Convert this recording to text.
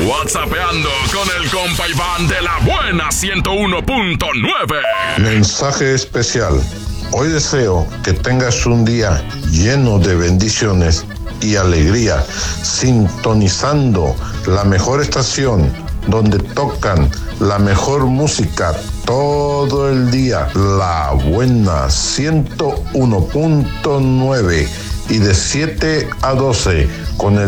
WhatsAppeando con el compa Iván de la buena 101.9. Mensaje especial. Hoy deseo que tengas un día lleno de bendiciones y alegría, sintonizando la mejor estación donde tocan la mejor música todo el día, la buena 101.9, y de 7 a 12 con el